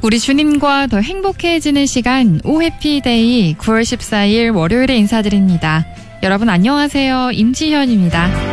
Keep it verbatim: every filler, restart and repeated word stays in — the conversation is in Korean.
우리 주님과 더 행복해지는 시간 오해피데이 구월 십사일 월요일에 인사드립니다. 여러분 안녕하세요. 임지현입니다.